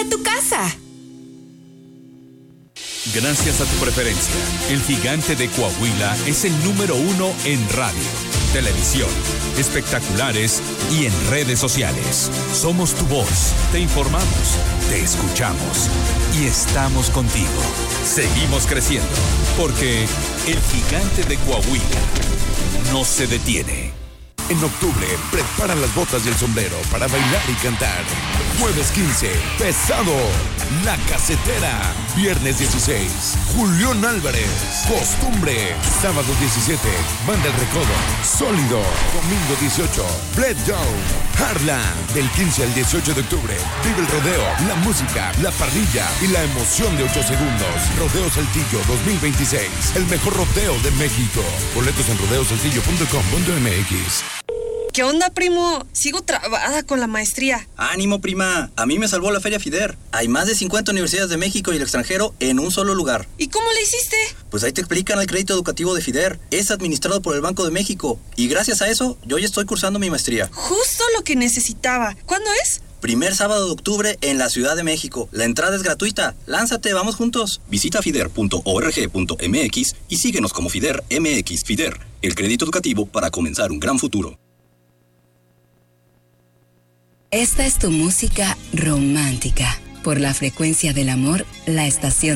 a tu casa. Gracias a tu preferencia, el Gigante de Coahuila es el número 1 en radio, televisión, espectaculares y en redes sociales. Somos tu voz, te informamos, te escuchamos y estamos contigo. Seguimos creciendo, porque el Gigante de Coahuila no se detiene. En octubre, prepara las botas y el sombrero para bailar y cantar. Jueves 15, Pesado, La Casetera. Viernes 16, Julián Álvarez, Costumbre. Sábado 17, Banda El Recodo, Sólido. Domingo 18, Bled Down, Harla. Del 15 al 18 de octubre, vive el rodeo, la música, la parrilla y la emoción de 8 segundos. Rodeo Saltillo 2026, el mejor rodeo de México. Boletos en rodeosaltillo.com.mx. ¿Qué onda, primo? Sigo trabada con la maestría. ¡Ánimo, prima! A mí me salvó la Feria FIDER. Hay más de 50 universidades de México y el extranjero en un solo lugar. ¿Y cómo le hiciste? Pues ahí te explican el crédito educativo de FIDER. Es administrado por el Banco de México. Y gracias a eso, yo ya estoy cursando mi maestría. Justo lo que necesitaba. ¿Cuándo es? Primer sábado de octubre en la Ciudad de México. La entrada es gratuita. Lánzate, vamos juntos. Visita fider.org.mx y síguenos como FIDER MX. FIDER, el crédito educativo para comenzar un gran futuro. Esta es tu música romántica. Por la frecuencia del amor, la estación